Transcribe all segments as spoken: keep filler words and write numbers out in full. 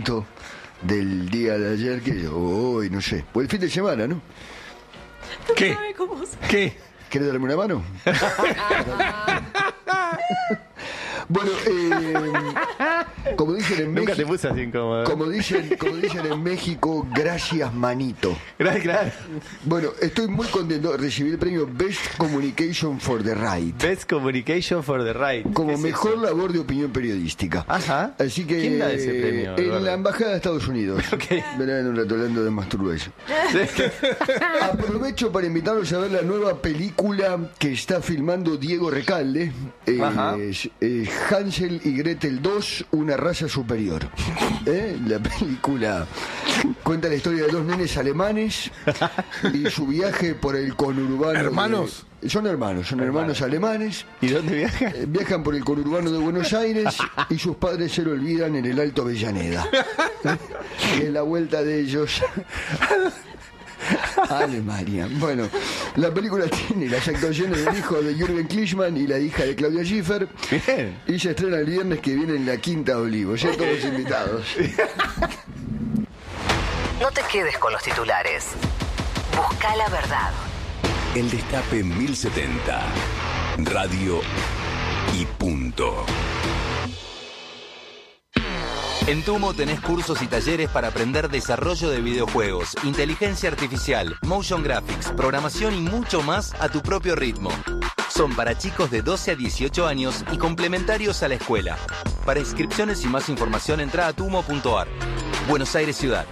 momento del día de ayer que hoy, no sé, pues el fin de semana, ¿no? ¿Qué? ¿Qué? ¿Querés darme una mano? Bueno, eh, como dicen en Nunca México, te puse así incómodo. como dicen, como dicen en México, gracias manito. Gracias, gracias. Bueno, estoy muy contento. Recibí el premio Best Communication for the Right. Best Communication for the Right. Como ¿Qué es mejor eso? labor de opinión periodística. Ajá. Así que ¿Quién da ese premio, en Eduardo? la embajada de Estados Unidos. Ok. Verán un rato hablando de Masturbation. Aprovecho para invitarlos a ver la nueva película que está filmando Diego Recalde. Eh, Ajá. eh, Hansel y Gretel dos, una raza superior. ¿Eh? La película cuenta la historia de dos nenes alemanes y su viaje por el conurbano. ¿Hermanos? de- son hermanos, son hermanos, alemanes. ¿Y dónde viaja? Eh, Viajan por el conurbano de Buenos Aires y sus padres se lo olvidan en el Alto Avellaneda. Y en la vuelta de ellos a Alemania. Bueno, la película tiene las actuaciones del hijo de Jürgen Klinsmann y la hija de Claudia Schiffer. Bien. Y se estrena el viernes que viene en la Quinta de Olivos. Ya todos invitados. No te quedes con los titulares. Busca la verdad. El Destape mil setenta. Radio y punto. En Tumo tenés cursos y talleres para aprender desarrollo de videojuegos, inteligencia artificial, motion graphics, programación y mucho más a tu propio ritmo. Son para chicos de doce a dieciocho años y complementarios a la escuela. Para inscripciones y más información entra a tumo punto ar. Buenos Aires Ciudad.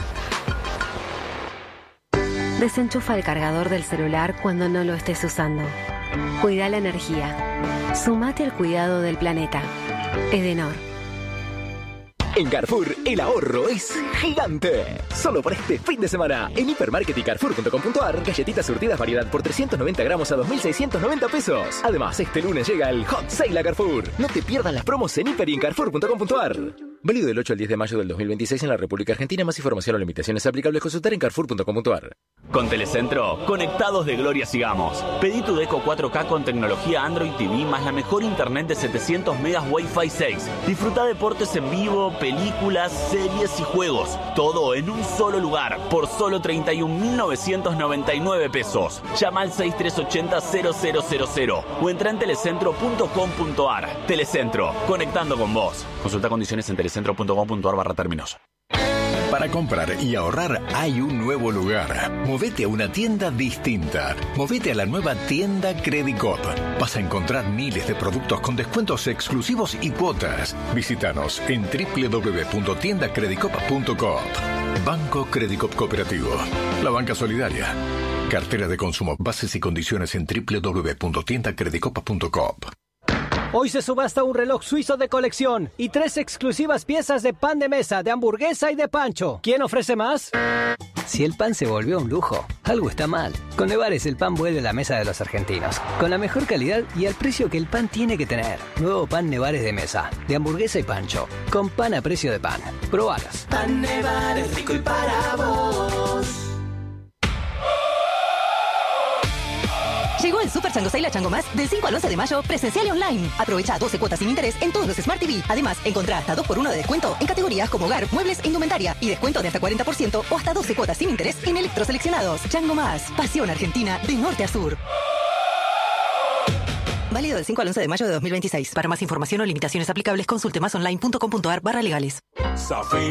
Desenchufa el cargador del celular cuando no lo estés usando. Cuida la energía. Sumate al cuidado del planeta. Edenor. En Carrefour, el ahorro es gigante. Solo por este fin de semana, en hipermarket y carrefour punto com punto ar, galletitas surtidas variedad por trescientos noventa gramos a dos mil seiscientos noventa pesos. Además, este lunes llega el Hot Sale a Carrefour. No te pierdas las promos en hiper y en carrefour punto com punto ar. Válido del ocho al diez de mayo del dos mil veintiséis en la República Argentina. Más información o limitaciones aplicables consultar en carrefour punto com punto ar. Con Telecentro, conectados de gloria sigamos. Pedí tu Deco cuatro K con tecnología Android T V más la mejor internet de setecientos megas Wi-Fi seis. Disfruta deportes en vivo, películas, series y juegos. Todo en un solo lugar, por solo treinta y un mil novecientos noventa y nueve pesos. Llama al seis tres ocho cero cero cero cero cero o entra en telecentro punto com punto ar. Telecentro, conectando con vos. Consulta condiciones en telecentro punto com punto ar barra términos. Para comprar y ahorrar hay un nuevo lugar. Movete a una tienda distinta. Movete a la nueva tienda Credicop. Vas a encontrar miles de productos con descuentos exclusivos y cuotas. Visítanos en doble u doble u doble u punto tienda credicop punto com. Banco Credicop Cooperativo. La banca solidaria. Cartera de consumo. Bases y condiciones en doble u doble u doble u punto tienda credicop punto com. Hoy se subasta un reloj suizo de colección y tres exclusivas piezas de pan de mesa, de hamburguesa y de pancho. ¿Quién ofrece más? Si el pan se volvió un lujo, algo está mal. Con Nevares el pan vuelve a la mesa de los argentinos, con la mejor calidad y al precio que el pan tiene que tener. Nuevo pan Nevares de mesa, de hamburguesa y pancho, con pan a precio de pan. Probalas. Pan Nevares, rico y para vos. Llegó el Super Chango Sale a Chango Más del cinco al once de mayo, presencial y online. Aprovecha doce cuotas sin interés en todos los Smart T V. Además, encontrá hasta dos por uno de descuento en categorías como hogar, muebles e indumentaria. Y descuento de hasta cuarenta por ciento o hasta doce cuotas sin interés en electroseleccionados. Chango Más, pasión argentina de norte a sur. Válido del cinco al once de mayo de dos mil veintiséis. Para más información o limitaciones aplicables, consulte más online punto com punto ar barra legales. Safi